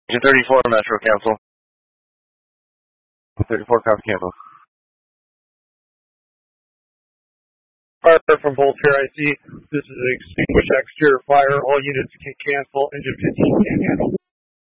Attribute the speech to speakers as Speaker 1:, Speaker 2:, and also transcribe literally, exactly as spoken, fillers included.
Speaker 1: Engine thirty-four, Metro, cancel. thirty-four, copy, cancel.
Speaker 2: Fire from Bolt here, I see. This is an extinguish exterior fire. All units can cancel. Engine fifteen can handle.